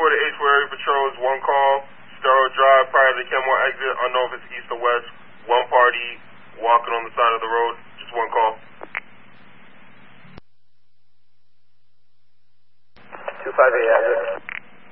240 H4 area patrols, one call, Stero Drive, prior to the Kenmore exit, unknown if it's east or west, one party walking on the side of the road, just one call. 258 exit.